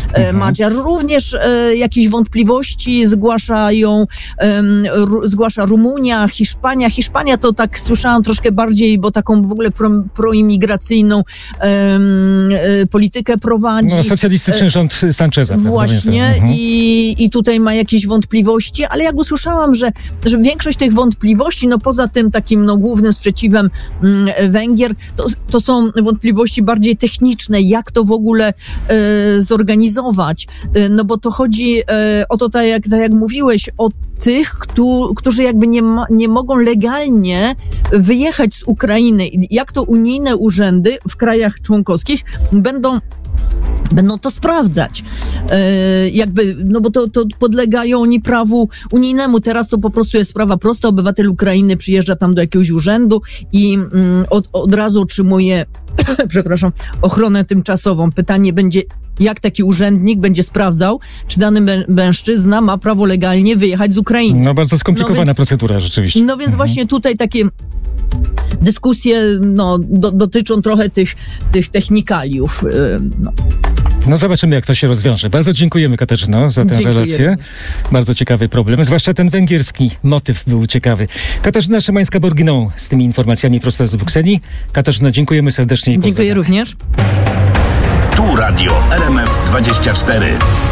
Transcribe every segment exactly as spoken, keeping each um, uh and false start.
mhm. Madziar. Również e, jakieś wątpliwości zgłaszają, e, ru, zgłasza Rumunia, Hiszpania. Hiszpania to tak słyszałam troszkę bardziej, bo taką w ogóle pro, proimigracyjną e, e, politykę prowadzi. No, socjalistyczny rząd Sancheza. Właśnie mhm. i, i tutaj ma jakieś wątpliwości, ale jak usłyszałam, że, że większość tych wątpliwości, no poza tym takim no, głównym sprzeciwem mm, Węgier, to, to są wątpliwości bardziej techniczne, jak to w ogóle e, zorganizować. E, no bo to chodzi e, o to, tak jak, tak jak mówiłeś, o tych, któ, którzy jakby nie, ma, nie mogą legalnie wyjechać z Ukrainy. Jak to unijne urzędy w krajach członkowskich będą Będą to sprawdzać. E, jakby, no bo to, to podlegają oni prawu unijnemu. Teraz to po prostu jest sprawa prosta. Obywatel Ukrainy przyjeżdża tam do jakiegoś urzędu i mm, od, od razu otrzymuje, przepraszam, ochronę tymczasową. Pytanie będzie, jak taki urzędnik będzie sprawdzał, czy dany mę- mężczyzna ma prawo legalnie wyjechać z Ukrainy. No bardzo skomplikowana no więc, procedura rzeczywiście. No więc mhm. właśnie tutaj takie dyskusje no, do, dotyczą trochę tych, tych technikaliów. Yy, no. No zobaczymy, jak to się rozwiąże. Bardzo dziękujemy, Katarzyno, za tę Dziękuję. relację. Bardzo ciekawy problem, zwłaszcza ten węgierski motyw był ciekawy. Katarzyna Szymańska-Borginą z tymi informacjami prosto z Brukseli. Katarzyno, dziękujemy serdecznie i Dziękuję pozdrawiam. również. Tu Radio R M F dwadzieścia cztery.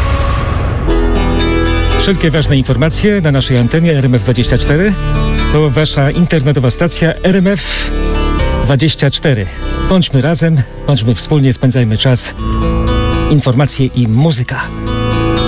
Wszelkie ważne informacje na naszej antenie R M F dwadzieścia cztery. To wasza internetowa stacja R M F dwadzieścia cztery. Bądźmy razem, bądźmy wspólnie, spędzajmy czas. Informacje i muzyka.